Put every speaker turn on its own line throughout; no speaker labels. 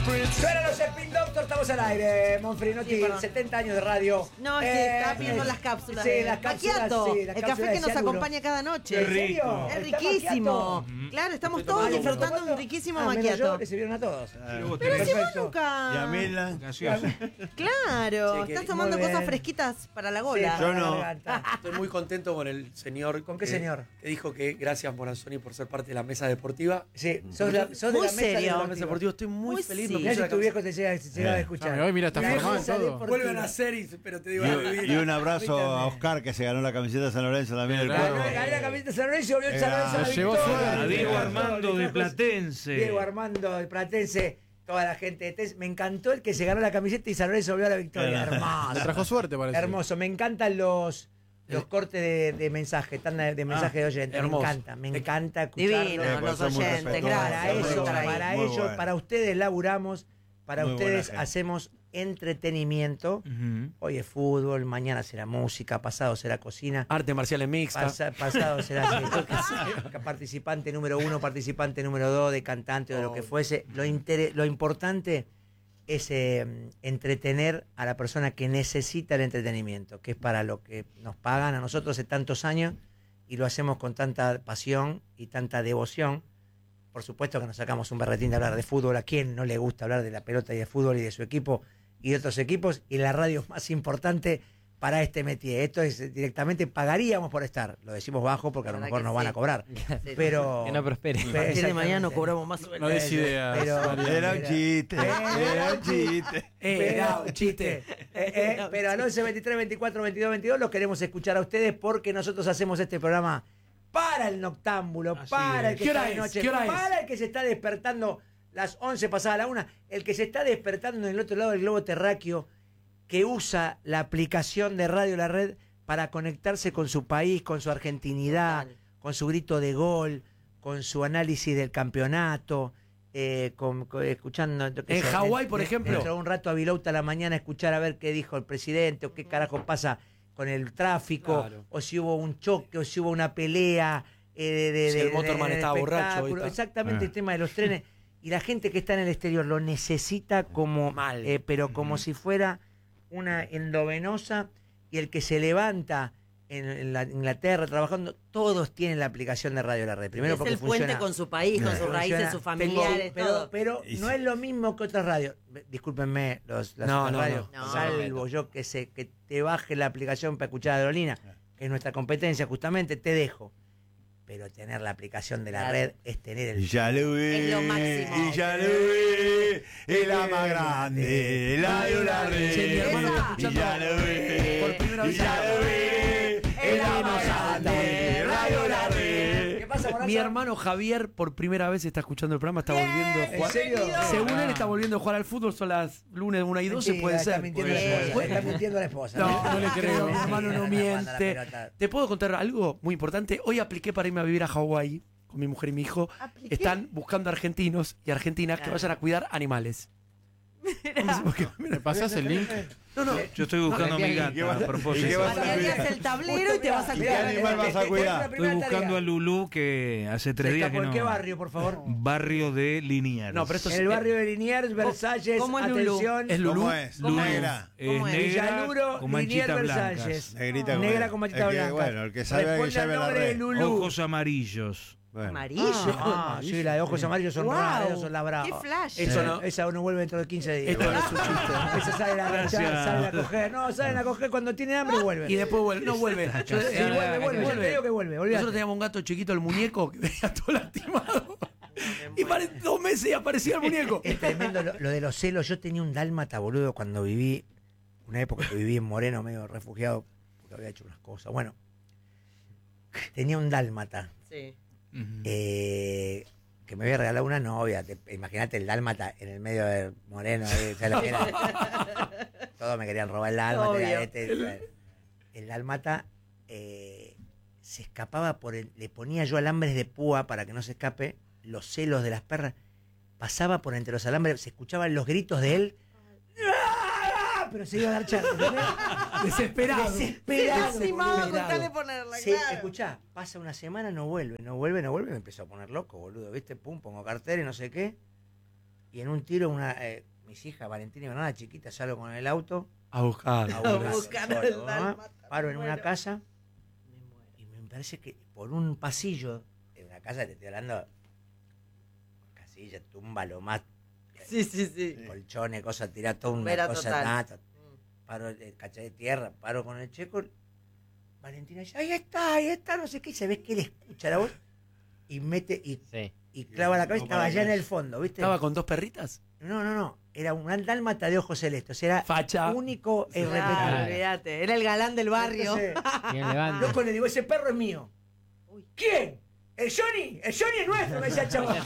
Suenan los Spin Doctor, estamos al aire. Monfrinotti, 70 años de radio.
No, es que está viendo las cápsulas.
Sí, las cápsulas.
Macchiato,
Sí, las
el
cápsulas
café que
de
nos
cianuro.
acompaña cada noche.
¿En serio?
Es
¿Está
riquísimo.
macchiato?
Claro, estamos
Estoy
todos
tomando.
disfrutando un riquísimo
Menos
macchiato.
yo, que se vieron a todos.
Pero si vos
Perfecto.
nunca.
Y a Mila.
Gaseosa.
Claro,
Sí, que-
estás tomando
muy bien.
cosas fresquitas para la
Sí,
gola.
Yo no.
garganta.
Estoy muy contento con el señor.
¿Con qué
que-
señor?
Que dijo que gracias Moranzoni por ser parte de la mesa deportiva.
Sí, sos de
Muy
la
serio.
mesa
La mesa deportiva, estoy muy
Muy
feliz.
sí.
me
Mirá
puse
si
la
tu
camisa-
viejo te llega a escuchar.
Mira, hoy mira, está
La
formado
mesa
todo.
deportiva.
Vuelven a hacer, pero te digo algo.
Y un abrazo a Oscar que se ganó la camiseta de San Lorenzo también. El
Claro.
cuervo.
Gané la camiseta de San Lorenzo y volvió el San Lorenzo a la
Se llevó
victoria.
suerte.
A Diego
Le
Armando de
trajo-
Platense.
Diego Armando de Platense, toda la gente de TES. Me encantó el que se ganó la camiseta y San Lorenzo volvió a la victoria.
Le
Hermoso.
trajo suerte, parece.
Hermoso. Me encantan los cortes de mensaje, tanda de mensaje de oyentes.
hermoso.
Me encanta escucharlo.
Divino,
pues
los
son muy
oyentes,
respetuosos.
Para
gracias. por
eso,
estar ahí.
para
Muy
ellos,
bueno.
para ustedes laburamos, para
Muy buena
ustedes
gente.
hacemos entretenimiento.
Ujú.
Hoy es fútbol, mañana será música, pasado será cocina.
Arte marciales mixta.
Pasado será participante número 1, participante número 2, de cantante o de lo que fuese. Lo importante es entretener a la persona que necesita el entretenimiento, que es para lo que nos pagan a nosotros hace tantos años y lo hacemos con tanta pasión y tanta devoción. Por supuesto que nos sacamos un berretín de hablar de fútbol. ¿A quién no le gusta hablar de la pelota y de fútbol y de su equipo y de otros equipos? Y la radio es más importante para este métier. Esto es directamente, pagaríamos por estar. Lo decimos bajo porque a lo
La
mejor
verdad
nos
que
van
sí.
a cobrar.
Sí.
Pero
Que no prospere.
A partir de mañana no
Exactamente.
cobramos más sueldo.
No des ideas.
Pero-
María.
Era un chiste. Era un chiste.
Era un chiste. Pero al 11 23 24 22 22 los queremos escuchar a ustedes porque nosotros hacemos este programa para el noctámbulo,
Así
para el
es.
que
¿Qué hora
está de
es?
noche,
¿Qué hora es?
para el que se está despertando las 11 pasadas la 1, el que se está despertando en el otro lado del globo terráqueo, que usa la aplicación de Radio La Red para conectarse con su país, con su argentinidad,
Total.
con su grito de gol, con su análisis del campeonato, escuchando... yo qué
En
sé,
Hawái, por ejemplo.
Dentro de un rato a Vilouta a la mañana a escuchar a ver qué dijo el presidente o qué carajo pasa con el tráfico,
Claro.
o si hubo un choque, o si hubo una pelea.
Si el Motorman
del
estaba borracho,
espectáculo.
¿viste?
Exactamente, el tema de los trenes. Y la gente que está en el exterior lo necesita como,
Mal.
pero como si fuera una endovenosa, y el que se levanta en la Inglaterra trabajando, todos tienen la aplicación de Radio La Red. Primero
Es
porque
el puente
funciona,
con su país, con sus
funciona.
raíces, sus familiares, todo.
Pero
Y
no
sí.
es lo mismo que otras radios. Discúlpenme, las
No,
otras
no,
radios,
no.
salvo yo que sé que te baje la aplicación para escuchar a Aerolínea, que es nuestra competencia, justamente, te dejo. Pero tener la aplicación de la
Claro.
red es tener el...
Y ya lo vi.
Es lo máximo.
Y ya lo vi. Es la más grande. La de la red.
Che, mi hermano está
Y
escuchando
ya lo vi.
por primera
Y
vez.
ya lo vi. Es la más grande. Radio La Red.
¿Qué pasa, Moraza?
Mi hermano Javier por primera vez está escuchando el programa, está volviendo a
¿En
jugar.
serio?
Según él está volviendo a jugar al fútbol, son las lunes 1 y 12,
Mentira,
puede
está
ser.
mintiendo la esposa. Está mintiendo la esposa.
No le creo, mi
Sí,
hermano no
anda jugando a la
miente.
pelota.
Te puedo contar algo muy importante. Hoy apliqué para irme a vivir a Hawái con mi mujer y mi hijo.
¿Apliqué?
Están buscando argentinos y argentinas que vayan a cuidar animales. No sé por qué.
¿Me pasás el link?
No, no.
Yo estoy buscando a mi
¿Y qué
gata
vas-
a
y qué
propósito.
vas a
Mañana el tablero y te vas a
¿Qué
quedar.
animal vas a cuidar?
Estoy buscando a Lulú que hace 3 días que
¿Por
no.
qué barrio, por favor?
Barrio de Liniers.
No, pero esto
En el barrio de Liniers, Versalles,
¿Cómo es Lulú?
atención.
es Lulú.
¿Cómo es?
¿Cómo es?
Negra.
Es
¿Cómo es?
negra
Villaluro,
con
Liniers,
manchitas
Versalles.
blancas.
Negrita con-
Negra con manchitas
el que-
blancas.
bueno, el que sabe,
Responde
que llame
al
a la
nombre de
red.
Lulú.
Ojos amarillos.
Bueno.
Amarillo.
Sí, la de ojos amarillos son
Wow.
raras, esos son la brava.
Qué flash.
Eso no, esa no vuelve dentro de 15 días.
Esto no es un chiste.
Esa salen a agachar,
Gracias.
salen a coger. No, salen a coger cuando tienen hambre y vuelven.
Y después vuelve. No vuelve. Yo-
Sí, vuelve. Yo te digo que vuelve. olvídate.
Nosotros teníamos un gato chiquito, el muñeco, que venía todo lastimado. Y para 2 meses y aparecía el muñeco.
Es tremendo lo de los celos. Yo tenía un dálmata, boludo, cuando viví, una época que viví en Moreno, medio refugiado, porque había hecho unas cosas. Bueno, tenía un dálmata.
Sí.
Que me había regalado una novia. Imagínate el dálmata en el medio de Moreno. ¿Sabes lo que era? Todos me querían robar el dálmata.
Obvio.
El dálmata se escapaba le ponía yo alambres de púa para que no se escape. Los celos de las perras. Pasaba por entre los alambres, se escuchaban los gritos de él. ¡Ah! Pero se iba a dar chance.
Desesperado.
Desesperado.
Encima,
boludo.
con tal de ponerla,
Sí,
claro.
escuchá, pasa una semana, no vuelve. Me empezó a poner loco, boludo, ¿viste? Pum, pongo cartera y no sé qué. Y en un tiro, mis hijas, Valentina y Bernarda, chiquitas, salgo con el auto.
A buscar.
A
buscar
buscar
al
solo,
dálmata,
paro
me
en una
muero.
casa y me parece que por un pasillo de una casa, te estoy hablando, casilla, tumba, lo más,
Sí.
colchones, cosas, tirar toda una
Vera
cosa,
total.
nada, paro, caché de tierra, paro con el checo, Valentina dice, ahí está, no sé qué, y se ve que él escucha la voz y mete y clava la cabeza, estaba allá en el fondo, ¿viste?
¿Estaba con 2 perritas?
No, era un dálmata de ojos celestes, era
Facha.
único e irrepetible.
Claro, olvídate. Era el galán del barrio.
Entonces,
Bien, levante.
loco, le digo, ese perro es mío. ¿Quién? ¿El Johnny? El Johnny es nuestro, me decía el chabón. El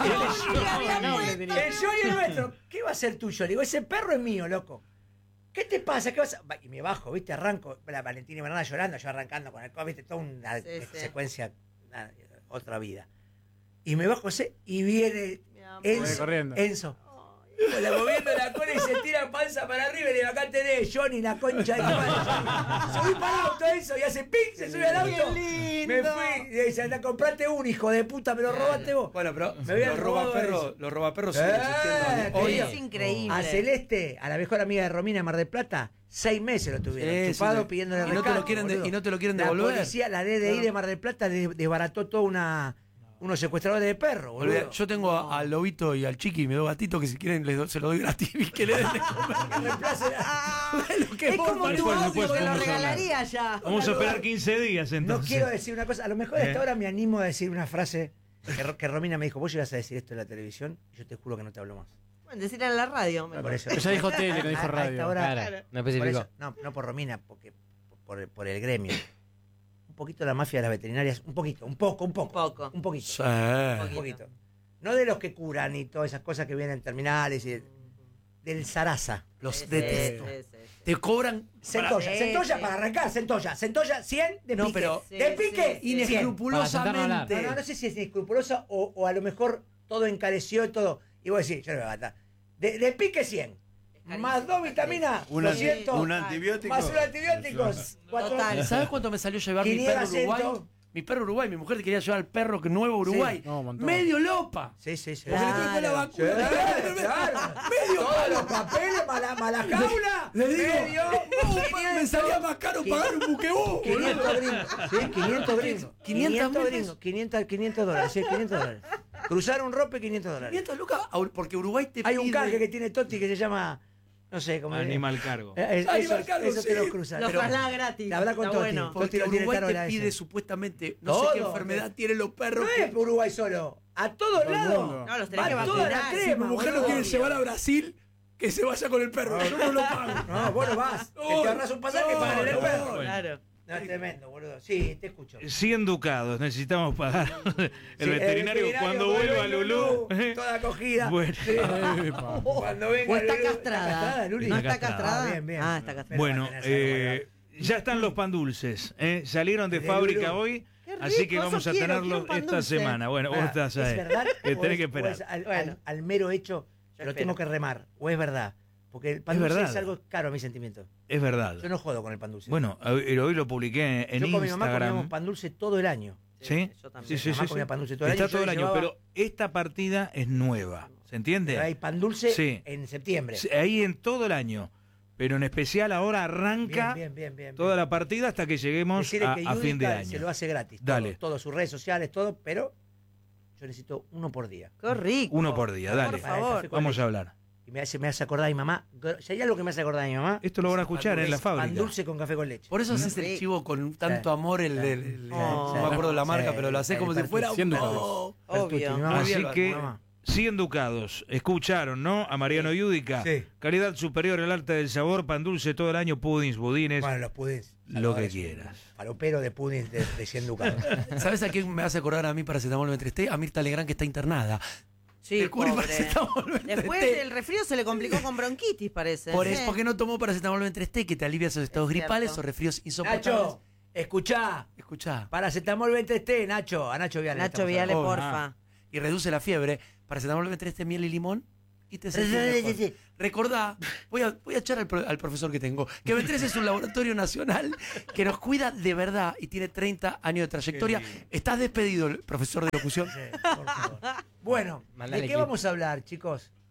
Johnny es nuestro. ¿Qué va a ser tuyo? Le digo, ese perro es mío, loco. ¿Qué te pasa? ¿Qué vas a...? Y me bajo, ¿viste? Arranco. La Valentina y Bernarda llorando, yo arrancando con el COVID, ¿viste? Toda una
Sí.
secuencia, otra vida. Y me bajo y viene
Mi amor.
Voy corriendo.
Enzo. La moviendo la cola y se tira panza para arriba y le digo, acá tenés, Johnny, la concha de tu madre. Subí para el auto eso y hace ping, se sube al auto.
Qué
Me
lindo.
fui y dice, anda, compraste un hijo de puta, me lo robaste vos.
Bueno, pero
Me habían
los
robado
robaperros
eso.
siguen existiendo. Hoy,
Es increíble.
A Celeste, a la mejor amiga de Romina de Mar del Plata, 6 meses lo tuvieron. Chupado pidiéndole
y no te
rescate,
lo quieren
boludo.
y no te lo quieren
La
devolver.
policía, la DDI de Mar del Plata desbarató toda unos secuestradores de perros, boludo.
Olvidá, yo tengo al Lobito y al Chiqui, mis 2 gatitos, que si quieren se lo doy gratis y que le den de comer.
Que reemplace a-
Lo que
Es
vos
como tu
después,
audio,
después
que lo
vamos a hablar.
regalaría ya.
Vamos a esperar 15 días
No
entonces.
quiero decir una cosa, a lo mejor hasta ahora me animo a decir una frase que Romina me dijo, vos llegas a decir esto en la televisión y yo te juro que no te hablo más.
Bueno, decirle en la radio. mejor.
Por eso.
Pero ya dijo tele, no dijo
A esta
radio.
hora-
Claro, no
Por
especificó.
eso, no por Romina, porque por el gremio. Un poquito la mafia de las veterinarias, un poquito.
Un poco.
Un poquito.
Sí.
Un poquito. No de los que curan y todas esas cosas que vienen en terminales y del Sarasa.
Los
Sí,
detesto.
sí, sí.
Te cobran
Centolla,
Sí,
Centolla
sí.
para arrancar, Centolla 100 de
No,
pique.
pero-
Sí,
de pique,
sí, sí.
100.
Para
inescrupulosamente.
sentarnos
No sé si es inescrupulosa o a lo mejor todo encareció y todo. Y vos decís, yo no me voy a matar. De pique 100. Más 2 vitaminas,
Un
200.
un antibiótico.
Más 1 antibióticos.
Total.
¿Sabes cuánto me salió llevar mi
500,
perro a Uruguay?
100.
Mi perro a Uruguay, mi mujer quería llevar al perro que nuevo a Uruguay.
Sí. No, un montón.
Medio lopa.
Sí.
Porque le tuve la vacuna. Medio
Todos los papeles, mala jaula.
Le digo,
medio,
me salía más caro pagar un buquebú.
500 gringos. Sí, 500 gringos.
500
gringos. 500 dólares. Sí, 500 dólares. Cruzar un rope, 500 dólares.
500 lucas, porque Uruguay te
Hay
pide...
un canje que tiene Totti que se llama, no sé cómo
Animal cargo.
Animal cargo,
eso te
sí.
lo cruza.
Lo
Pero
traslada gratis.
habla con
Está
Totti.
bueno.
Totti
Porque
lo tiene
Uruguay
caro
te
la
pide
S.
supuestamente, no sé qué
Todo.
enfermedad tienen los perros.
No es Uruguay solo. A todos lados.
No, los tenés
Va
que
toda la
vacunar.
crema.
Si mi mujer lo
boludo.
quiere llevar a Brasil, que se vaya con el perro. Yo no lo pago.
No, vos no vas. Que te ahorras un pasaje para el perro.
Claro.
No, es tremendo, boludo. Sí, te escucho.
100 ducados necesitamos pagar. El
Sí,
veterinario cuando vuelva a Lulú.
Toda acogida.
Bueno.
Sí. Cuando venga
¿O está
Lulú,
castrada?
Luli?
¿No
Está
está
castrada.
castrada?
Bien, bien.
Ah, está castrada.
Bueno,
Pero va a tener
ya están los pan dulces. Salieron de
De
fábrica
Lulú.
hoy.
Qué rico,
Así que
eso
vamos a
quiero,
tenerlos
quiero un pan
esta
dulce.
semana. Bueno, vos estás
¿Es
ahí.
verdad?
Tenés
o es-
que esperar.
o es al,
Bueno.
al mero hecho,
Yo
lo
espero.
tengo que remar. ¿O es verdad? Porque el pan
Es
dulce
verdad.
es algo caro a mis sentimientos.
Es verdad.
Yo no jodo con el pan dulce.
Bueno, hoy lo publiqué en
yo con mi mamá comíamos
Instagram.
pan dulce todo el año.
¿Sí?
Yo también.
Sí, sí,
Mi mamá
sí.
comía pan dulce todo el
Está
año.
todo el
Yo
año,
llevaba-
pero esta partida es nueva. ¿Se entiende?
Pero hay pan dulce
Sí.
en septiembre.
Sí, ahí en todo el año. Pero en especial ahora arranca
Bien.
toda la partida hasta que lleguemos
Decirle
a,
que
a fin de
Yudica
año.
se lo hace gratis.
Dale.
Todo, sus redes sociales, todo, pero yo necesito uno por día.
Qué rico.
Uno por día, dale.
Por
Para el
favor.
café con
Vamos
leche.
a hablar.
Y me hace acordar a mi mamá. Si hay algo que me hace acordar a mi mamá,
Esto lo van a escuchar en la
es pan
fábrica.
dulce con café con leche.
Por eso haces el
Sí.
chivo con tanto amor,
Oh.
no me acuerdo la marca,
Sí,
pero lo haces
el
como si
Pertucci.
fuera...
Siendo
Oh.
Pertucci,
Obvio.
mi mamá
Así
bien,
que
mi mamá.
100 ducados. Escucharon, ¿no? A Mariano Yudica.
Sí.
Calidad superior al arte del sabor, pan dulce todo el año, pudins, budines,
Bueno, los pudins.
lo que
Salvadores,
quieras.
Falopero de pudins de 100 ducados.
¿Sabes a quién me hace acordar a mí paracetamol mientras esté? A Mirta Legrand, que está internada.
Sí,
El curi
pobre.
paracetamol mientras
Después
esté.
el resfrío se le complicó con bronquitis, parece.
Por
Sí.
eso, ¿por qué no tomó paracetamol mientras esté? Que te alivia esos estados
Es
gripales
cierto.
o resfríos insoportables.
Nacho, escuchá.
Escuchá.
Paracetamol 20T, Nacho. A Nacho Viale.
Nacho
estamos
Viale,
hablando.
porfa.
Y reduce la fiebre. Paracetamol mientras esté miel y limón. Y te sentís mejor.
Sí.
Recordá, voy a echar al profesor que tengo, que B3 es un laboratorio nacional que nos cuida de verdad y tiene 30 años de trayectoria. Estás despedido, profesor de locución.
Sí, por favor. Bueno,
Mandale
¿de qué
clip.
vamos a hablar, chicos?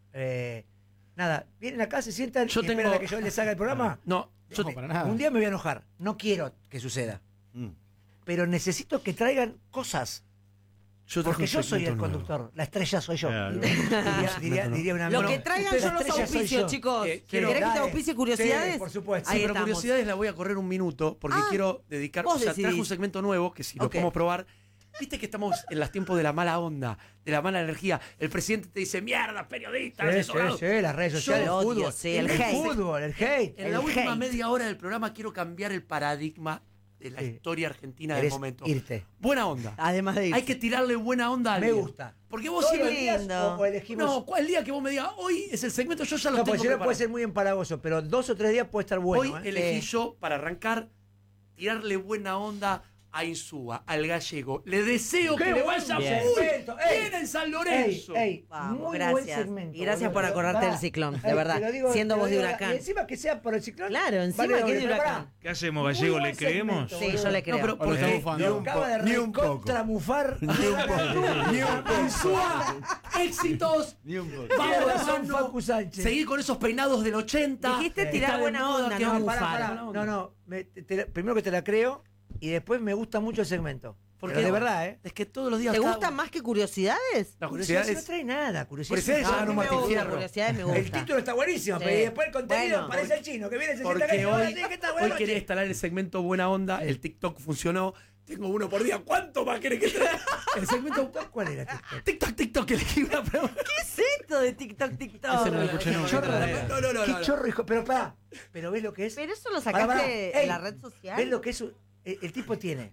Nada, vienen acá, se sientan
Yo
y
tengo-
esperan a que yo les haga el programa.
No, yo
No, para nada.
Un día me voy a enojar. No quiero que suceda. Pero necesito que traigan cosas.
traje
Porque
un
yo soy el
segmento nuevo.
conductor. La estrella soy yo.
Claro.
Diría una
Lo
amiga.
que traigan
Ustedes,
son
la
los
estrella soy
auspicios,
yo.
chicos.
quiero-
¿Querés que te
Dale.
auspicie curiosidades?
Sí, por supuesto.
Sí,
Ahí
pero
estamos.
curiosidades la voy a correr un minuto porque quiero dedicar.
vos
O sea, traje
decidís.
un segmento nuevo que si lo
Ok.
podemos probar. Viste que estamos en los tiempos de la mala onda, de la mala energía. El presidente te dice, mierda, periodistas,
Sí,
desobrados".
sí, las redes sociales,
Yo
el
odio,
fútbol.
sí, el hate.
fútbol, el hate.
En la
el
última
hate.
media hora del programa quiero cambiar el paradigma de la
Sí.
historia argentina del
Querés
momento.
irte.
Buena onda.
Además de
Hay que tirarle buena onda a
Me
alguien.
gusta.
Porque vos
Todos
siempre...
los días
lindo.
o elegimos...
No, ¿cuál día que vos me digas, hoy es el segmento, yo ya lo
No,
tengo
porque si no puede
preparado.
ser muy empalagoso, pero 2 o 3 días puede estar bueno.
Hoy elegí yo, para arrancar, tirarle buena onda a Insúa, al gallego. Le deseo
Qué
que le
buen
vaya
segmento.
muy
Ey,
bien en San Lorenzo.
Vamos,
muy buen
gracias.
segmento.
Y gracias
boludo.
por
Pero,
acordarte
pará.
del ciclón, de
Ey,
verdad.
te lo digo-
Siendo
te
vos
lo
de
digo-
Huracán.
Y encima que sea por el ciclón.
Claro, encima
vale
que
doble.
es de
Pero
Huracán.
pará.
¿Qué hacemos,
Muy
Gallego?
buen
¿Le creemos?
segmento,
Sí,
boludo.
yo le creo.
No, pero
Ahora
¿por
estamos
qué?
bufando.
Lo acaba de
Ni un poco.
recontramufar.
Ni un poco.
Insúa, éxitos.
Ni un poco.
Vamos,
Tiene razón,
hermano.
Facu Sánchez.
Seguir con esos peinados del 80.
Dijiste
Está
tirar
de
buena
moda,
onda,
que
¿no?
es
Pará,
bufar.
pará. No. Primero que te la creo y después me gusta mucho el segmento.
Porque
Pero de verdad, ¿eh?
Es que todos los días.
¿Te
está-
gustan más que curiosidades?
La
Curiosidad
curiosidad
no
es.
trae nada.
Curiosidades
es
ya
un
no
A mí me
Martín
gusta,
Fierro.
curiosidades me gusta.
El título está buenísimo,
Sí.
pero y después el contenido
Bueno,
parece el chino, que viene, se sienta
Porque
acá y
hoy,
dice, ¿qué tal? Buenas
hoy
noches.
quería instalar el segmento Buena Onda, el TikTok funcionó. Tengo uno por día. ¿Cuánto más querés que traiga? El segmento
¿Cuál era TikTok?
TikTok, elegí una pregunta.
¿Qué es esto de TikTok, TikTok?
Ese no lo escuché nunca.
Chorro,
No.
¿Qué chorro, hijo? Pero pará, ¿pero ves lo que es?
Pero eso lo
Pará, pará.
sacaste
Ey,
en la red social.
¿Ves lo que es? El tipo tiene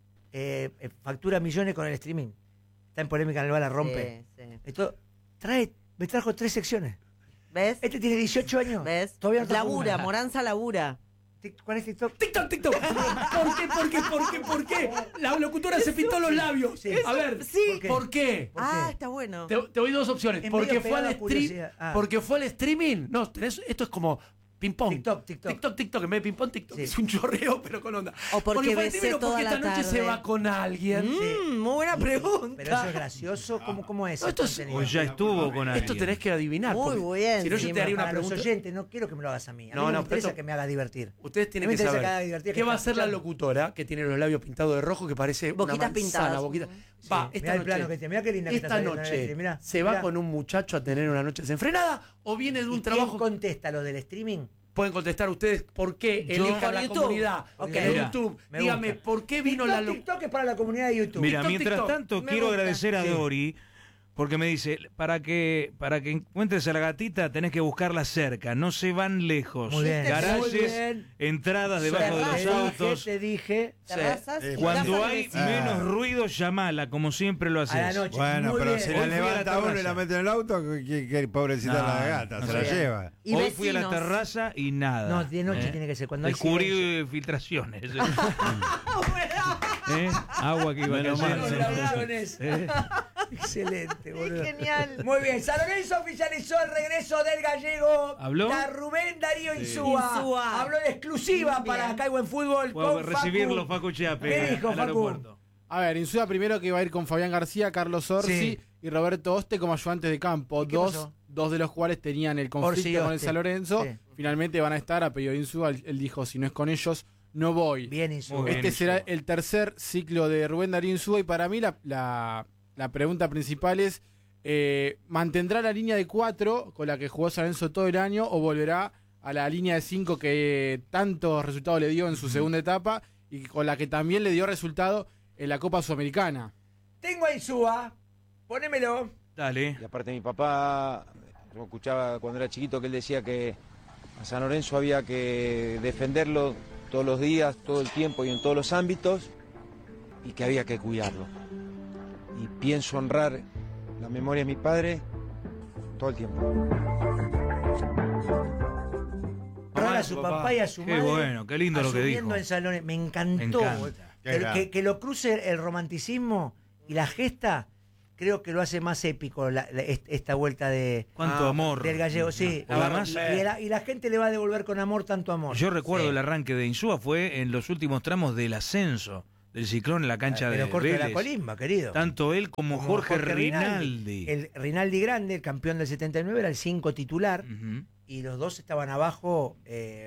factura millones con el streaming. Está en polémica en el bar, la rompe.
Sí, sí.
Esto, me trajo 3 secciones.
¿Ves?
Este tiene 18 años.
¿Ves?
Todavía no trajo
Labura,
una.
Moranza labura.
¿Cuál es TikTok?
TikTok. ¿Por qué? La locutora se pintó los labios.
Sí.
A ver,
Sí.
¿por qué?
¿Por
Ah,
qué?
está bueno.
Te doy dos opciones.
Es
Porque
medio
fue al
pegada
stream.
curiosidad. Ah.
Porque fue al streaming. No, esto es como ping-pong.
TikTok.
En vez de ping-pong, TikTok.
Sí.
Es un chorreo, pero con onda.
O porque
fue al
besé
streaming o
toda
porque
la
esta noche
tarde.
se va con alguien.
Muy buena pregunta.
Pero eso es gracioso. ¿Cómo es?
No, esto es-
contenido?
O ya estuvo con alguien.
Esto tenés que adivinar.
Muy
porque
bien,
Si no, yo
sí,
te haría una
Para los
pregunta.
oyentes, no quiero que me lo hagas a mí. A mí
No,
no,
no,
me interesa
pero-
que me haga divertir.
Ustedes tienen
A mí me
que
interesa
saber
que haga divertir, que
qué va a
está
hacer la
escuchando.
locutora que tiene los labios pintados de rojo que parece
Boquitas
una manzana,
pintadas.
boquita.
Sí,
Va,
mirá
esta
el
noche,
plano que tiene, mirá qué linda que está
esta
saliendo en el
noche
stream, mirá,
se va
mirá.
con un muchacho a tener una noche desenfrenada o viene de
¿Y
un
quién
trabajo.
contesta lo del streaming?
Pueden contestar ustedes por qué elijan
Por
la
YouTube.
comunidad
Ok.
de
Mira,
YouTube.
me
Dígame,
gusta.
¿por qué vino la locutora?
TikTok es para la comunidad de YouTube.
Mira,
TikTok,
mientras
TikTok.
tanto,
Me
quiero
gusta.
agradecer a
Sí.
Dori, porque me dice, para que encuentres a la gatita tenés que buscarla cerca, no se van lejos.
Muy bien. Muy
Garajes,
bien.
entradas debajo de los autos.
Te dije.
Terrazas y
Cuando
casas
hay
vecinas.
menos ruido, llamala, como siempre lo
A la
haces.
noche.
Bueno,
Muy
pero
bien.
si
Hoy
la
fui a la
levanta uno y
terraza.
la mete en el auto, que pobrecita
No,
la gata,
no
se la
sé.
lleva.
Y
Hoy fui a la
vecinos.
terraza y nada.
No, de noche tiene que ser. Cuando hay
Descubrí
silencio.
filtraciones. Agua que iba a
Menos mal,
caer.
Grabaciones. Excelente, boludo.
Genial.
Muy bien, San Lorenzo oficializó el regreso del gallego.
¿Habló?
Da Rubén Darío Insúa.
Insúa.
Habló en exclusiva para Caigo en Fútbol.
Puedo
con
recibirlo,
Facu.
Facu Chiape,
¿Qué dijo,
al
Facu?
aeropuerto.
A ver, Insúa primero que va a ir con Fabián García, Carlos Orsi
Sí.
y Roberto Oste como ayudantes de campo.
¿Y qué pasó?
Dos de los cuales tenían el conflicto
Orsi y
con el
Oste.
San Lorenzo.
Sí.
Finalmente van a estar a pedido de Insúa. Él dijo, si no es con ellos, no voy.
Bien, Insúa.
Muy bien.
Este será
Insúa.
el tercer ciclo de Rubén Darío Insúa y para mí la pregunta principal es, ¿mantendrá la línea de 4 con la que jugó San Lorenzo todo el año o volverá a la línea de 5 que tantos resultados le dio en su segunda etapa y con la que también le dio resultado en la Copa Sudamericana?
Tengo a Insúa. Ponémelo.
Dale.
Y aparte mi papá, yo escuchaba cuando era chiquito que él decía que a San Lorenzo había que defenderlo todos los días, todo el tiempo y en todos los ámbitos y que había que cuidarlo. Y pienso honrar la memoria de mi padre todo el tiempo.
Honrar a su papá y a su
Qué
madre.
bueno, qué lindo lo que
asumiendo
dijo.
en San Lorenzo. Me encantó.
Me encanta.
Qué grande.
Que lo cruce el romanticismo y la gesta, creo que lo hace más épico esta vuelta de
Cuánto amor.
del gallego. Sí,
Además,
y la gente le va a devolver con amor tanto amor.
yo recuerdo
Sí.
el arranque de Insúa fue en los últimos tramos del ascenso del Ciclón en la cancha
pero
de
corto de la
Vélez.
Colimba, querido.
Tanto él como Jorge Rinaldi.
El Rinaldi grande, el campeón del 79, era el 5 titular.
Ujú.
Y los dos estaban abajo,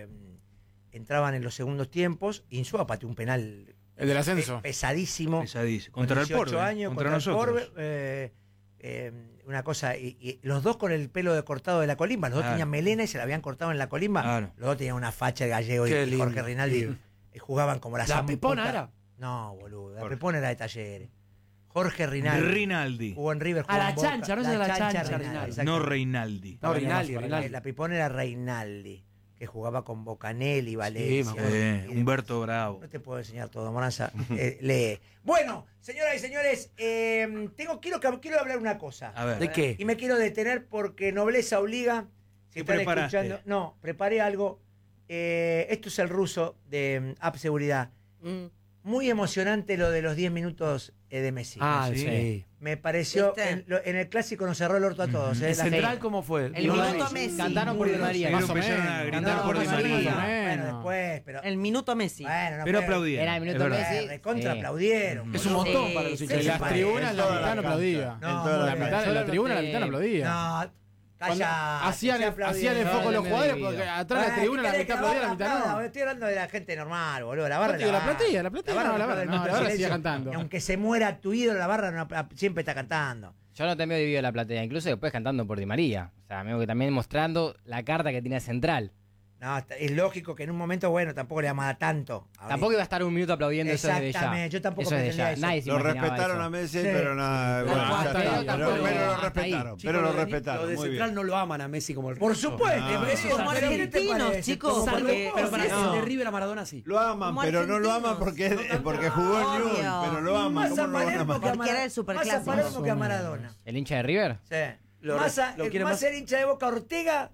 entraban en los segundos tiempos. Insúa pateó un penal
El del ascenso.
pesadísimo.
Pesadísimo.
con
Contra el
18
Porbe.
años,
Contra
el
nosotros.
Porbe, una cosa, y los dos con el pelo cortado de la Colimba. Los dos
Claro.
tenían melena y se la habían cortado en la Colimba.
Claro.
Los dos tenían una facha de Gallego
Qué
y Jorge
lindo,
Rinaldi.
tío.
Jugaban como la
¿La Pipona era?
No, boludo. La
Jorge.
Pipona era de Talleres. Jorge Rinaldi.
Rinaldi.
Jugó en River.
A
jugó
la
en Boca.
chancha, no es de la chancha, Rinaldi.
exactamente.
No Reinaldi.
No, Rinaldi, Rinaldi.
La Pipona era Reinaldi, que jugaba con Bocanelli, Valencia.
me acuerdo.
Humberto Bravo.
No te puedo enseñar todo, Moranza. Lee. Bueno, señoras y señores, quiero hablar una cosa.
A ver.
¿De qué?
Y me quiero detener porque nobleza obliga. Si
¿Qué
están
preparaste?
escuchando. No, preparé algo. Esto es el ruso de App Seguridad. Muy emocionante lo de los 10 minutos de Messi.
Ah,
Sí.
sí.
Me pareció.
¿Viste?
En el clásico nos cerró el orto a todos.
¿El
La
central
gente-
cómo fue?
El
No lo
minuto
vi.
Messi.
Cantaron por Di María.
Pero
Más o
empezaron a
menos.
gritar
No,
por Di
más o
María.
menos. Bueno,
Menos.
después, pero.
El minuto Messi.
Bueno, no
Pero
fue-
aplaudieron.
Era el minuto
es verdad.
Messi.
Recontra
Sí.
aplaudieron.
Es un
boludo.
montón para los
Sí,
hinchas.
En
sí,
las
sí.
tribunas
En
la
toda
mitad
la
no
cancha.
aplaudía.
No,
En toda
muy
la
bien.
cancha.
En la tribuna la mitad no aplaudía.
No,
Cuando
calla.
hacían los focos los jugadores porque atrás de la tribuna la mitad aplaudía, la mitad no.
Estoy hablando de la gente normal, boludo. La barra.
No, digo, la platea, la platea, no, la barra,
aplaude el
no,
minuto
la
de
barra
silencio.
sigue cantando.
Y aunque se muera tu ídolo, la barra siempre está cantando.
Yo no te veo dividido la platea, incluso después cantando por Di María. O sea, me veo que también mostrando la carta que tiene Central.
No, es lógico que en un momento, bueno, tampoco le vamos a dar tanto.
Tampoco iba a estar un minuto aplaudiendo eso desde ya.
Exactamente, yo tampoco
Eso desde
pretendía
ya.
eso.
Nadie se
Lo
imaginaba
respetaron
eso.
a Messi,
Sí.
pero nada. Bueno,
Pero
ya está.
tampoco-
Pero lo
hasta
respetaron.
ahí.
Pero lo
Los de
respetaron. Muy
Central
bien.
no lo aman a Messi como el
Por
resto.
supuesto.
No.
eso
Como
¿qué te
argentinos,
parece?
chicos,
Como
porque-
Pero para
no.
de River a Maradona sí.
Lo aman,
Como
pero no lo aman
argentinos.
porque jugó en Newell's,
Obvio.
pero lo aman.
Más
¿Cómo
a
no lo van a
Palermo
amar?
que a
Porque era el
Más a
superclásico.
Palermo que a Maradona.
¿El hincha de River?
Sí.
Lo
Más
quiere
más
más-
ser hincha de Boca Ortega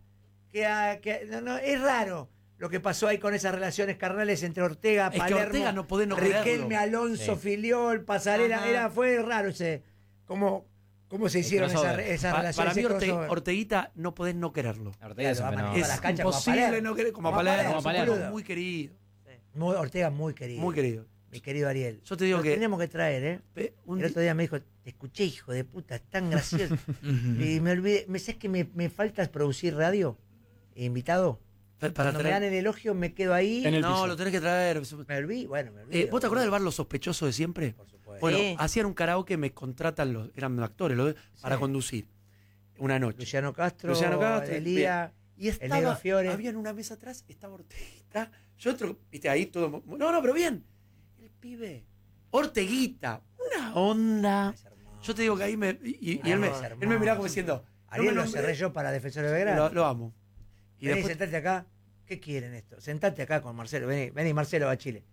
no, es raro lo que pasó ahí con esas relaciones carnales entre Ortega,
Es que
Palermo,
Ortega no podés no
Riquelme,
quererlo.
Alonso,
Sí.
Filiol, Pasarela,
Ajá.
fue raro ese cómo se hicieron
crossover.
esas
Para
relaciones.
mí
ese crossover.
Orteguita no podés no quererlo.
Ortega es un
Claro,
fenómeno.
a la
Es
cancha como a
imposible
Palermo.
no querer como a
Como a
Palermo.
Como a Palermo.
Es muy querido.
Ortega muy querido.
Muy querido.
Mi querido Ariel.
Yo te digo
Lo
que
tenemos que traer, ¿eh?
un
El otro día me dijo, te escuché, hijo de puta, es tan gracioso. Y me olvidé, ¿sabes que me falta producir radio? Invitado.
para
Cuando me dan
traer.
el elogio me quedo ahí.
En el
No,
piso.
lo tenés que traer.
Me olvidé, bueno, me olvidé.
¿Vos te acordás del bar Lo Sospechoso de siempre?
Por supuesto.
Bueno,
Sí.
hacían un karaoke, me contratan eran actores para conducir una noche.
Luciano Castro,
bien.
Elía,
Y
el Negro Fiore.
había en una mesa atrás, estaba Orteguita. Yo entro, viste, ahí todo. No, pero bien. El pibe. Orteguita. Una onda.
Es hermoso.
Yo te digo que ahí y él me
Es
miraba como
hermoso.
diciendo.
Ariel
no
lo
me
cerré yo para Defensores de Belgrano.
lo amo. Y
Vení,
después,
sentate acá. ¿Qué quieren esto? Sentate acá con Marcelo. Vení, Marcelo, a Chile.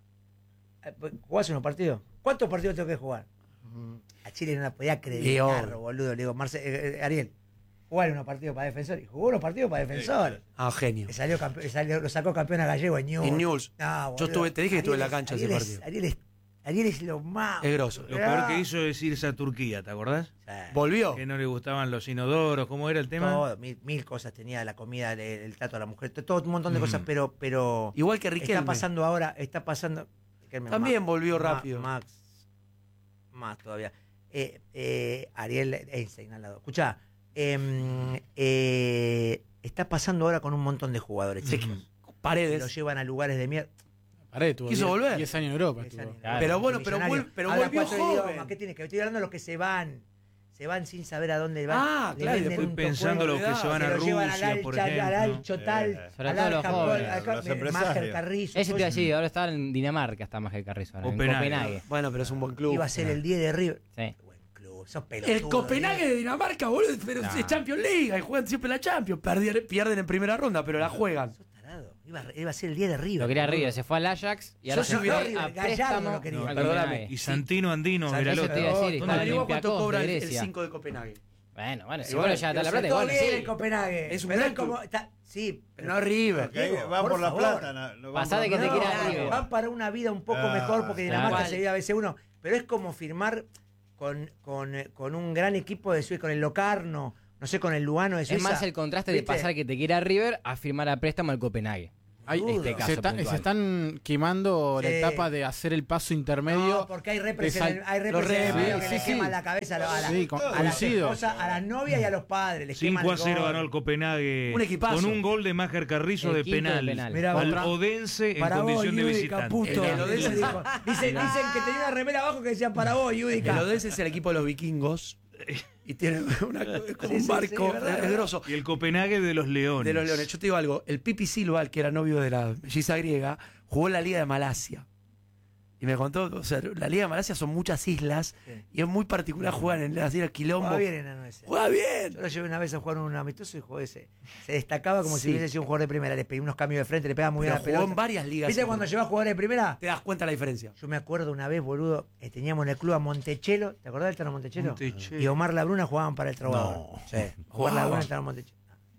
¿Jugás unos partidos? ¿Cuántos partidos tengo que jugar? A Chile no la podía acreditar,
León.
boludo. Le digo, Ariel, jugar unos partidos para Defensor. Y jugó unos partidos para Defensor.
genio.
Lo sacó campeón a Gallego en Newell's.
En Newell's.
No,
Yo
boludo.
te dije que estuve en la
Ariel
cancha
es-
ese
Ariel es-
partido.
Ariel es lo más.
Es grosso.
Lo peor que hizo es irse a Turquía, ¿te acordás?
Sí.
Volvió.
Que no le gustaban los inodoros, ¿cómo era el tema?
Todo, mil cosas tenía, la comida, el trato a la mujer, todo un montón de cosas, pero
Igual que Riquelme.
está pasando. Riquelme
También
más-
volvió
más-
rápido.
Más todavía. Ariel Einstein al lado. Escuchá, está pasando ahora con un montón de jugadores chicos. Que lo
Paredes.
llevan a lugares de mierda.
Paredes tuvo
Quiso
10
volver.
10 años en Europa. estuvo.
Claro.
Pero bueno,
Millonario.
pero
Habla
volvió
4
joven.
idiomas, ¿qué tiene que ver? Estoy hablando de los que se van. Se van sin saber a dónde van.
Ah,
Le
claro, y
venden
Estoy
un
pensando
tocuelo,
los que se van
que
a
lo llevan
Rusia, por
al
ejemplo.
Alcho tal,
Sobre
al
todo los
Alja,
jóvenes,
al-
los
Máger
empresarios.
Carrizo.
Ese te iba a
todo
decir, ahora está en Dinamarca, está más que Carrizo, ahora, en
Copenhague.
Copenhague.
Bueno, pero es un buen
eso.
club.
Iba a ser el 10 de River.
Sí.
Buen club, sos pelotudo.
El Copenhague de Dinamarca, boludo, pero es Champions League, ahí juegan siempre la Champions, pierden en primera ronda, pero la juegan.
Sos tarado. Iba a ser el 10 de River.
Lo quería
boludo.
River, se fue al Ajax y ahora
Yo
se
soy
fue
River,
a
Gallardo
préstamo
lo quería.
al
Perdóname.
Copenhague.
Y Santino Andino
Santi-
era el
Eso
otro.
te iba a decir,
¿Dónde
está
¿Cuánto
en
venía?
Olympiacos
cobra
de
el
Grecia.
5 de Copenhague?
Bueno, si
Igual,
bueno ya está la plata,
Todo
bueno,
bien
sí.
el Copenhague.
Es un
pero
gran
es como.
club.
Sí,
Pero no River.
Que van por la
favor.
plata. No van
Pasá
por
de
la
que te
plata.
quiera
No,
River.
van para una vida un poco
Ah,
mejor porque Dinamarca
claro.
se vive a veces uno. Pero es como firmar con un gran equipo de Suiza, con el Locarno, no sé, con el Lugano de Suiza.
Es más el contraste de
¿Viste?
pasar que te quiera River a firmar a préstamo al Copenhague.
Hay-
Este caso
se
puntual.
están quemando la
Sí.
etapa de hacer el paso intermedio.
No, porque hay repres,
de sal-
en el- hay repres
los
en el
repres,
medio que
sí,
le
sí.
queman la cabeza a
Sí,
las
coincido.
esposas, a las novias y a los padres. Les queman el
5-0
gol.
ganó el Copenhague
Un equipazo.
con un gol de Máger Carrizo
El
de
quinto de
penal,
penal.
Mirá,
al
otra-
Odense en
Para vos,
condición de
Yudica,
visitante.
puto.
El Odense
Dijo- dicen que tenía una remera abajo que decía para vos,
El
Yudica.
Odense es el equipo de los vikingos y tiene es como
Sí,
un
sí,
barco,
sí, verdad,
es grosso.
Y el Copenhague de los Leones.
De los Leones. Yo te digo algo, el Pipi Silva, el que era novio de la melliza griega, jugó en la Liga de Malasia. Y me contó, o sea, la Liga de Malasia son muchas islas
Sí.
y es muy particular jugar en las islas Quilombo.
Juega bien, enano ese.
Juega bien.
Yo lo llevé una vez a jugar un amistoso y jugó ese. Se destacaba como si
Sí.
hubiese sido un jugador de primera. Le pedí unos cambios de frente, le pegaba muy bien
Pero
la
jugó
pelota.
en varias ligas.
¿Viste cuando llevas jugadores de primera?
te das cuenta la diferencia?
Yo me acuerdo una vez, boludo, teníamos en el club a Montechelo. ¿Te acordás del Tano Montechelo?
Montechelo.
Y Omar Labruna jugaban para el Trovador.
No.
Sí. Omar Labruna y Tano Montechelo.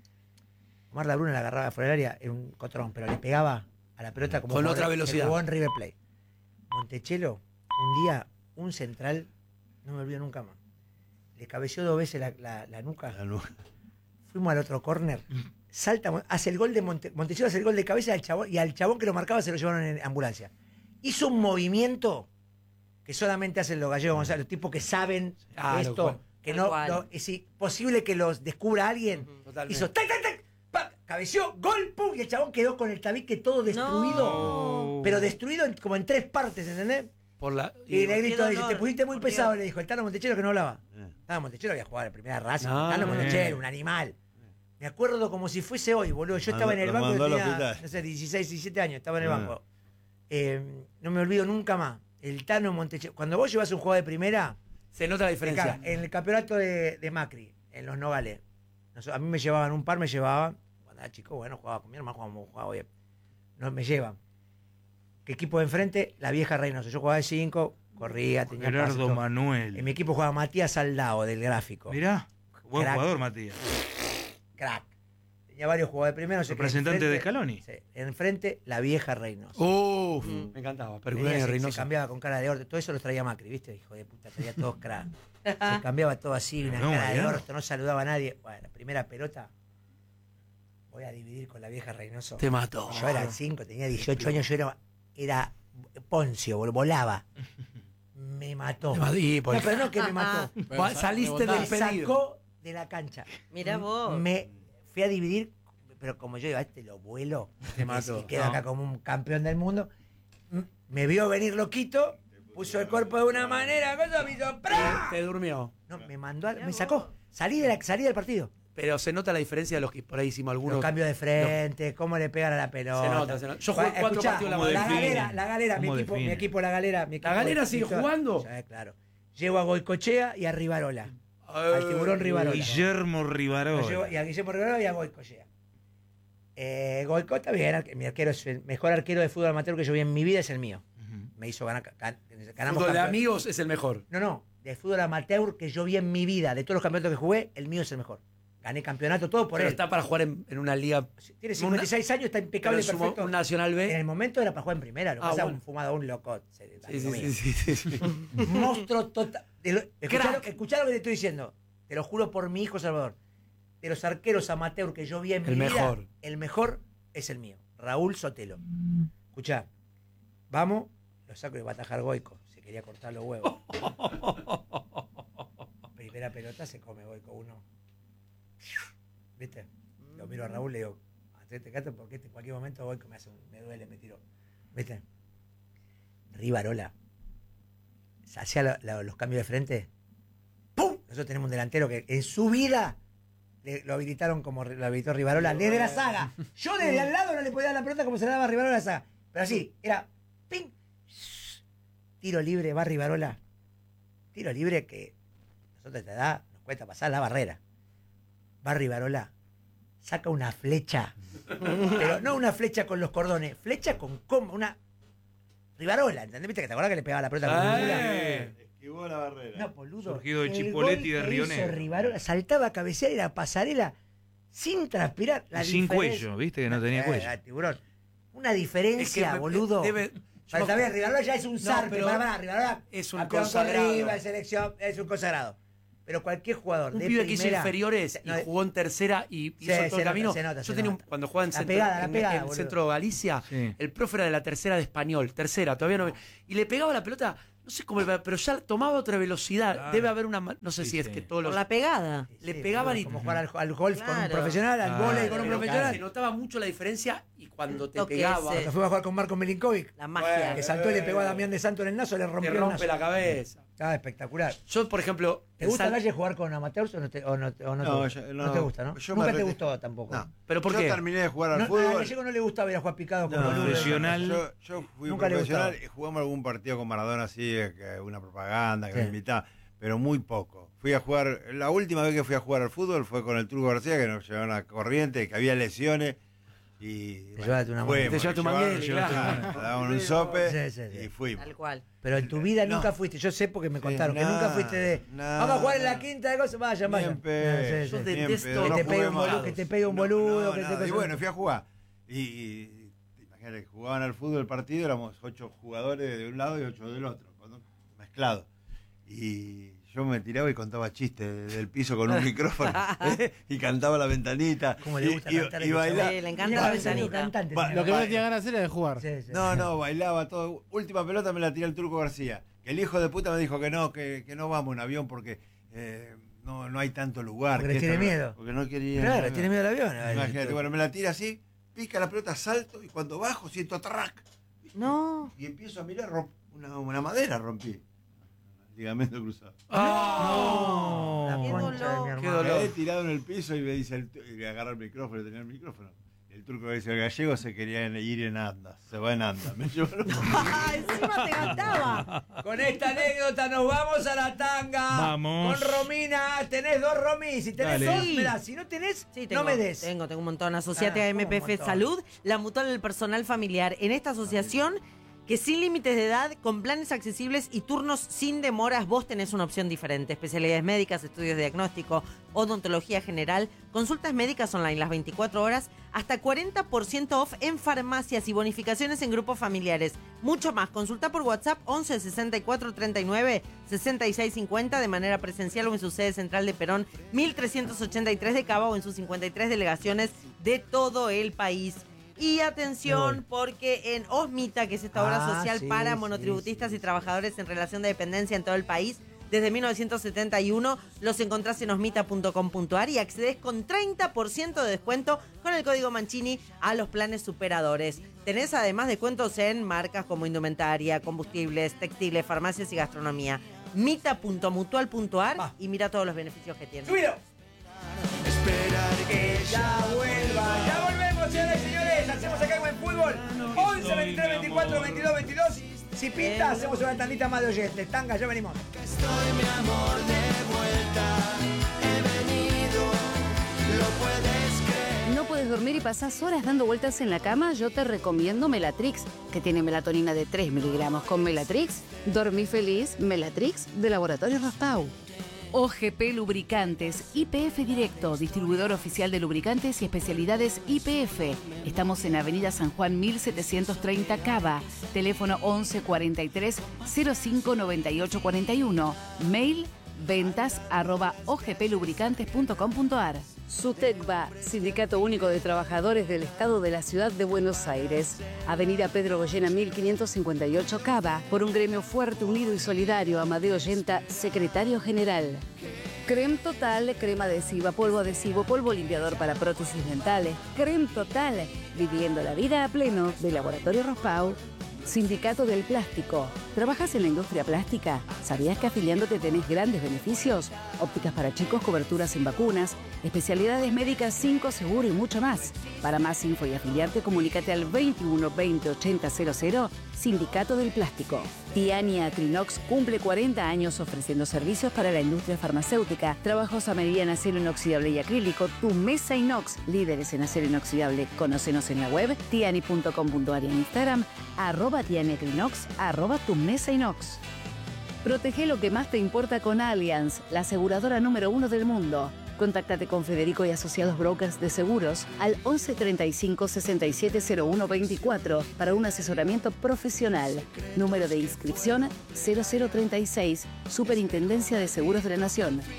Omar Labruna la agarraba fuera del área, era un cotrón, pero le pegaba a la pelota como
Con
jugador
otra
que
velocidad.
jugó en River Plate. Montechelo, un día, un central, no me olvido nunca más. Le cabeció 2 veces la nuca. Fuimos al otro córner. Salta, hace el gol de Montechelo, hace el gol de cabeza y al chabón que lo marcaba se lo llevaron en ambulancia. Hizo un movimiento que solamente hacen los gallegos González, los tipos que saben
Claro,
esto,
cual.
que
Tal
no,
cual.
es posible que los descubra alguien.
Totalmente.
Hizo tac, tac, tac, pa, cabeció, gol, pum, y el chabón quedó con el tabique todo destruido,
No.
pero destruido como en 3 partes, ¿entendés?
Por la,
Y le
qué
gritó, dice,
dolor,
te pusiste muy
por
pesado,
Dios.
le dijo el Tano Montechelo que no hablaba. Tano Montechelo había jugado en la primera raza.
No,
Tano Montechelo, un animal. Me acuerdo como si fuese hoy, boludo. Yo estaba en el
Lo
banco,
mandó
yo
al
tenía,
hospital.
no sé, 16, 17 años, estaba en el
Ah.
banco. No me olvido nunca más. El Tano Montechelo. Cuando vos llevas un juego de primera,
se nota la
te
diferencia.
caga. En el campeonato de Macri, en los Nogales, a mí me llevaban un par, me llevaban. Cuando era chico, bueno, jugaba con mi hermano, jugaba bien. No, me llevan. ¿Qué equipo de enfrente? La vieja Reynoso. Yo jugaba de 5, corría, tenía pases,
Gerardo
todo.
Manuel.
En mi equipo jugaba Matías Saldao, del gráfico.
Mirá, buen
Crack.
jugador, Matías.
Crack. Tenía varios jugadores de primero. no sé qué.
Representante de
Enfrente-
Scaloni.
Sí, enfrente, la vieja Reynoso.
Uf, me encantaba.
Venía,
Perculones de
se
Reynoso.
cambiaba con cara de orto. Todo eso lo traía Macri, ¿viste? Hijo de puta, traía todos crack. Se cambiaba todo así, una
No,
cara de
Mariano.
orto, no saludaba a nadie. Bueno, la primera pelota, voy a dividir con la vieja Reynoso.
Te mató.
Yo era 5, tenía 18 años, yo era Poncio, volaba. Me mató.
Te mató. Y por-
No, pero no que me mató.
Pero
Saliste
me
del
Me
pedido.
sacó de la cancha.
Mirá vos.
Me fui a dividir, pero como yo digo, a este lo vuelo.
Te mató.
Y quedo
No.
acá como un campeón del mundo. Me vio venir loquito, puso el cuerpo de una manera, cosa, me hizo ¡pra!
Te durmió.
No, me mandó, me sacó. Salí del partido.
Pero se nota la diferencia de los que por ahí hicimos algunos.
Los cambios de frente, cómo le pegan a la pelota.
Se nota, se nota. Yo jugué 4
Escuchá,
partidos
¿cómo
la
define?
galera, mi
¿Cómo
equipo,
define?
la galera.
¿La galera sigue jugando?
Sí, claro. Llevo a Goicochea y a Rivarola. Al tiburón Rivarola.
Guillermo
Lo llevo-
Rivarola.
y a Guillermo Rivarola y a Goicochea. Goico está bien, mi arquero es el mejor arquero de fútbol amateur que yo vi en mi vida, es el mío. Me hizo ganar, ganamos
Fútbol de
campeón-
amigos es el mejor.
No, de fútbol amateur que yo vi en mi vida, de todos los campeonatos que jugué, el mío es el mejor. Gané campeonato, todo por
Pero
él.
está para jugar en una liga.
Tiene 56 años, está
Pero
impecable,
es un
perfecto.
un Nacional
En
B.
el momento era para jugar en primera, lo que
Ah,
pasa,
bueno.
un fumado, un loco.
Sí.
Monstruo total.
Crack.
Escuchá lo que te estoy diciendo. Te lo juro por mi hijo Salvador. De los arqueros amateur que yo vi en
El
mi
mejor.
vida, el mejor es el mío. Raúl Sotelo. Escuchá. Vamos, lo saco y va a atajar Goico. Se quería cortar los huevos. Primera pelota se come Goico uno. ¿Viste? Lo miro a Raúl y le digo, hacete caso porque en cualquier momento Goico me duele, me tiro. ¿Viste? Rivarola. Se hacía los cambios de frente. ¡Pum! Nosotros tenemos un delantero que en su vida lo habilitaron como lo habilitó Rivarola desde la saga. Yo desde al lado no le podía dar la pelota como se la daba a Rivarola a la saga. Pero así, era ¡ping! Tiro libre, va Rivarola. Tiro libre que nosotros a esta edad nos cuesta pasar la barrera. Va Rivarola, saca una flecha. Pero no una flecha con los cordones, flecha con como una Rivarola, ¿entendés? ¿Viste que te acordás que le pegaba la pelota con un
Esquivó la barrera.
No, boludo.
Surgido de
El
Chipolletti
gol
de
que
Río
hizo
Negro.
Rivarola, saltaba a cabecear y la pasarela sin transpirar. La
Y sin
diferencia-
cuello, ¿viste? Que no tenía cuello.
Tiburón. Una diferencia, boludo. Pero también Rivarola ya es un zarpe.
pero
Rivarola
es un
campeón con
consagrado.
River, selección, es un consagrado. pero cualquier jugador
Un
de
pibe que hizo
primera,
inferiores y
no,
jugó en tercera y hizo todo
se
el camino.
nota, se nota,
Yo
se
tenía
nota.
cuando jugaba en
La
centro,
pegada,
en
boludo.
Centro Galicia,
Sí.
el profe era de la tercera de español, tercera, todavía no. Y le pegaba la pelota, no sé cómo, pero ya tomaba otra velocidad.
Claro.
Debe haber una, no sé
Sí,
si es
sí.
que todos
Por
los
la pegada.
le
Sí,
pegaban y
como jugar al golf con un
Claro.
profesional, al
Claro,
vóley con un
pero
profesional.
se notaba mucho la diferencia y cuando te
Toque
pegaba
ese.
Cuando fuimos a jugar con Marco Milinkovic,
La magia.
que saltó y le pegó a Damián de Santo en el naso, le
te
rompió el
rompe
naso.
la cabeza.
Estaba espectacular.
Yo, por ejemplo,
¿Te
en
gusta
sal-
Valle jugar con amateurs o no te gusta? No te gusta, ¿no?
yo
Nunca
me
te
reti-
gustó tampoco.
No.
¿Pero por
Yo
qué?
terminé de jugar al
No, a
fútbol.
Gallego no le gustaba ir a jugar picado con
No,
boludo.
profesional.
Yo fui
Nunca le
profesional
gustaba.
y jugamos algún partido con Maradona así, una propaganda que
Sí.
me invitaba, pero muy poco. Fui a jugar, la última vez que fui a jugar al fútbol fue con el Turco García, que nos llevaron a Corrientes, que había lesiones. Y
Te llevaste una
fuimos,
Te llevaste un
llevaron-
manguel, claro.
nos daban un sope
Sí, sí, sí.
y fuimos.
Tal cual.
Pero en tu vida
No.
nunca fuiste, yo sé porque me contaron, que
nada,
nunca fuiste de
nada,
vamos a jugar en la
nada.
quinta de cosas, vayan,
Bien
vayan.
pedo,
Sí,
Yo
sí.
bien
detesto
pedo,
Que
no
te
jugué
pegue un
más.
boludo, que te pegue un boludo,
No,
que te
nada.
pegue
Y
un-
bueno, fui a jugar. Y imagínate, jugaban al fútbol el partido, éramos 8 jugadores de un lado y 8 del otro, mezclados. Y yo me tiraba y contaba chistes del piso con un micrófono y cantaba la ventanita.
Cómo le gusta
y,
cantar
y
ese
bailaba.
Sí, le encanta
Mirá,
la
ese
ventanita.
cantante,
Va-
sí.
Lo que no tenía ganas de hacer era de jugar.
Sí, sí.
No, bailaba todo. Última pelota me la tiró el Turco García. Que el hijo de puta me dijo que no vamos en avión porque no hay tanto lugar.
Porque
que
le tiene
esto no-
miedo.
Porque no quería.
Claro, tiene miedo al avión.
Imagínate, bueno, me la tira así, pica la pelota, salto y cuando bajo siento track.
No.
Y empiezo a mirar, una madera rompí. Ligamento cruzado.
No.
La
Qué
concha de
dolor.
mi
Qué
hermano.
dolor.
Quedé tirado en el piso y me dice y le agarra el micrófono, tenía el micrófono. El Turco me dice, el gallego se quería ir en anda, se va en anda. Me llevó
Ah, encima te cantaba.
Con esta anécdota nos vamos a la tanga.
Vamos.
Con Romina, tenés 2 Romis. Si tenés
Dale.
2, me das. Si no tenés,
Sí, tengo,
no me des.
Tengo un montón. Asociate
Ah,
a
¿cómo un
MPF
montón?
Salud, la mutual del personal familiar. En esta asociación, que sin límites de edad, con planes accesibles y turnos sin demoras, vos tenés una opción diferente. Especialidades médicas, estudios de diagnóstico, odontología general, consultas médicas online las 24 horas, hasta 40% off en farmacias y bonificaciones en grupos familiares. Mucho más. Consulta por WhatsApp 11 64 39 66 50 de manera presencial o en su sede central de Perón 1383 de Cava o en sus 53 delegaciones de todo el país. Y atención, porque en Osmita, que es esta obra social
sí,
para
sí,
monotributistas
sí,
y trabajadores en relación de dependencia en todo el país, desde 1971, los encontrás en osmita.com.ar y accedes con 30% de descuento con el código Mancini a los planes superadores. Tenés además descuentos en marcas como indumentaria, combustibles, textiles, farmacias y gastronomía. mita.mutual.ar y mira todos los beneficios que tiene.
¡Subilo! Que ya vuelva. Ya volvemos, señoras y señores. Hacemos acá en fútbol. 11, 23, 24, 22, 22. Si pinta, hacemos una tandita más de oyentes. Tanga, ya venimos.
¿No puedes dormir y pasás horas dando vueltas en la cama? Yo te recomiendo Melatrix, que tiene melatonina de 3 miligramos. Con Melatrix, dormí feliz. Melatrix, de Laboratorio Raspau. OGP Lubricantes, IPF Directo, distribuidor oficial de lubricantes y especialidades IPF. Estamos en Avenida San Juan 1730 Cava. Teléfono 11 43 05 98 41. Mail ventas@ogplubricantes.com.ar. SUTECBA, Sindicato Único de Trabajadores del Estado de la Ciudad de Buenos Aires. Avenida Pedro Goyena 1558 Cava. Por un gremio fuerte, unido y solidario. Amadeo Yenta, Secretario General. Creme Total, crema adhesiva, polvo limpiador para prótesis dentales. Creme Total, viviendo la vida a pleno, de Laboratorio Raspau. Sindicato del Plástico. ¿Trabajas en la industria plástica? ¿Sabías que afiliándote tenés grandes beneficios? Ópticas para chicos, coberturas en vacunas, especialidades médicas 5 seguro y mucho más. Para más info y afiliarte, comunícate al 21 20 80 00, Sindicato del Plástico. Tiani Acrinox cumple 40 años ofreciendo servicios para la industria farmacéutica, trabajos a medida en acero inoxidable y acrílico. Tu Mesa Inox, líderes en acero inoxidable. Conócenos en la web tiani.com.ar y en Instagram @tianiacrinox, @tu Mesa Inox. Protege lo que más te importa con Allianz, la aseguradora número 1 del mundo. Contáctate con Federico y asociados brokers de seguros al 11 35 67 01 24 para un asesoramiento profesional. Número de inscripción 0036, Superintendencia de Seguros de la Nación.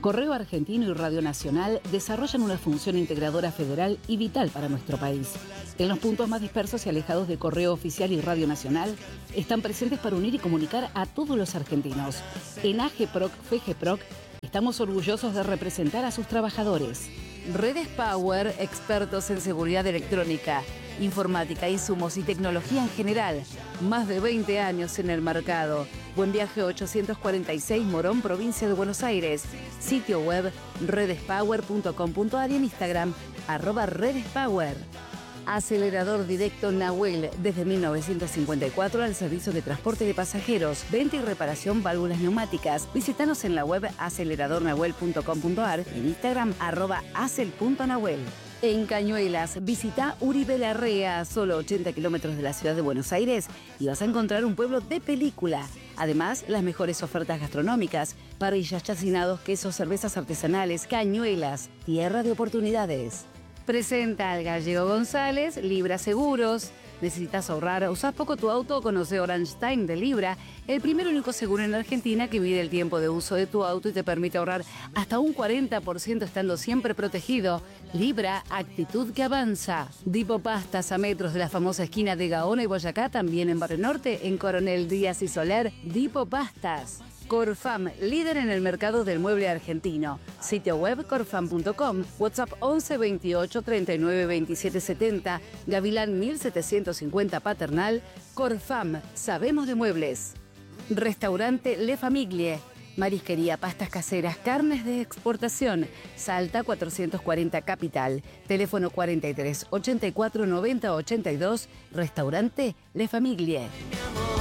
Correo Argentino y Radio Nacional desarrollan una función integradora federal y vital para nuestro país. En los puntos más dispersos y alejados de Correo Oficial y Radio Nacional, están presentes para unir y comunicar a todos los argentinos. En AGPROC, FGPROC, estamos orgullosos de representar a sus trabajadores. Redes Power, expertos en seguridad electrónica, informática, insumos y tecnología en general. Más de 20 años en el mercado. Buen Viaje 846 Morón, provincia de Buenos Aires. Sitio web redespower.com.ar y en Instagram @redespower. Acelerador directo Nahuel, desde 1954 al servicio de transporte de pasajeros, venta y reparación válvulas neumáticas. Visítanos en la web aceleradornahuel.com.ar y en Instagram @acel.nahuel. En Cañuelas, visita Uribe Larrea, solo 80 kilómetros de la ciudad de Buenos Aires, y vas a encontrar un pueblo de película. Además, las mejores ofertas gastronómicas, parrillas, chacinados, quesos, cervezas artesanales. Cañuelas, tierra de oportunidades. Presenta al Gallego González, Libra Seguros. ¿Necesitas ahorrar? ¿Usás poco tu auto? Conoce Orange Time de Libra, el primer y único seguro en Argentina que mide el tiempo de uso de tu auto y te permite ahorrar hasta un 40% estando siempre protegido. Libra, actitud que avanza. Dipo Pastas, a metros de la famosa esquina de Gaona y Boyacá, también en Barrio Norte, en Coronel Díaz y Soler. Dipo Pastas. Corfam, líder en el mercado del mueble argentino. Sitio web corfam.com, WhatsApp 11 28 39 27 70, Gavilán 1750 Paternal. Corfam, sabemos de muebles. Restaurante Le Famiglie, marisquería, pastas caseras, carnes de exportación. Salta 440 Capital, teléfono 43 84 90 82, Restaurante Le Famiglie.